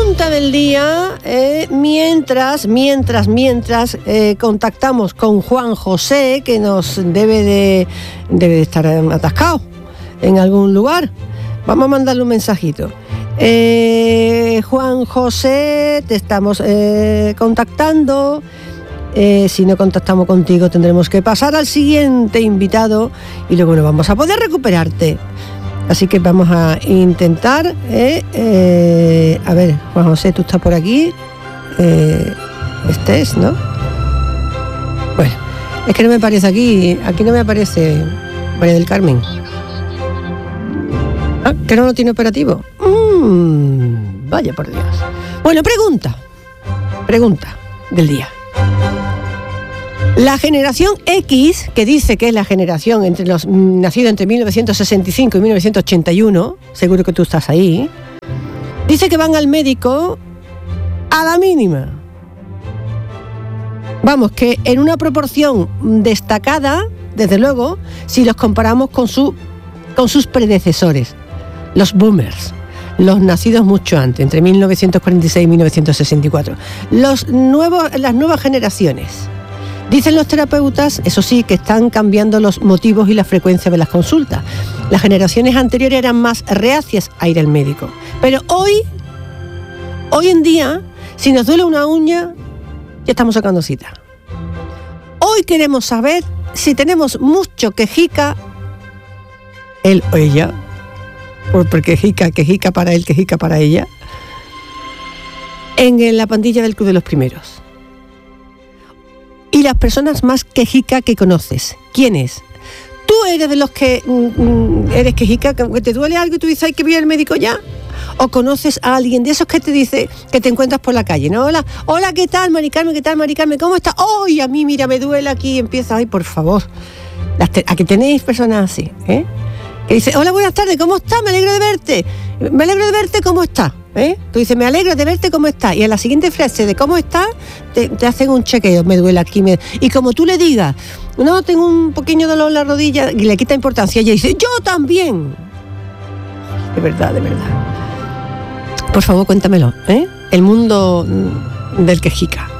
pregunta del día, mientras contactamos con Juan José, que nos debe de estar atascado en algún lugar. Vamos a mandarle un mensajito. Juan José, te estamos contactando. Si no contactamos contigo, tendremos que pasar al siguiente invitado y luego no vamos a poder recuperarte. Así que vamos a intentar. A ver, Juan José, tú estás por aquí. Estés, ¿no? Bueno, es que no me aparece aquí no me aparece María del Carmen. Ah, que no lo tiene operativo. Vaya por Dios. Bueno, pregunta del día. La generación X, que dice que es la generación entre los nacidos entre 1965 y 1981, seguro que tú estás ahí, dice que van al médico a la mínima. Vamos, que en una proporción destacada, desde luego, si los comparamos con sus predecesores, los boomers, los nacidos mucho antes, entre 1946 y 1964, las nuevas generaciones. Dicen los terapeutas, eso sí, que están cambiando los motivos y la frecuencia de las consultas. Las generaciones anteriores eran más reacias a ir al médico. Pero hoy en día, si nos duele una uña, ya estamos sacando cita. Hoy queremos saber si tenemos mucho quejica, él o ella, porque quejica para él, quejica para ella, en la pandilla del Club de los Primeros. Y las personas más quejica que conoces, ¿quién es? ¿Tú eres de los que eres quejica, que te duele algo y tú dices, hay que ir al médico ya? ¿O conoces a alguien de esos que te dice, que te encuentras por la calle, ¿no? Hola, ¿qué tal, Mari Carmen? ¿Qué tal, Mari Carmen? ¿Cómo estás? ¡Ay, a mí, mira, me duele aquí! Y empieza, ¡ay, por favor! ¿A que tenéis personas así, que dice, hola, buenas tardes, ¿cómo estás? Me alegro de verte. Me alegro de verte, ¿cómo estás? Tú dices, me alegro de verte, ¿cómo estás? Y en la siguiente frase de ¿cómo estás? Te hacen un chequeo, me duele aquí. Y como tú le digas, no, tengo un pequeño dolor en la rodilla, y le quita importancia, ella dice, yo también. De verdad. Por favor, cuéntamelo, el mundo del quejica.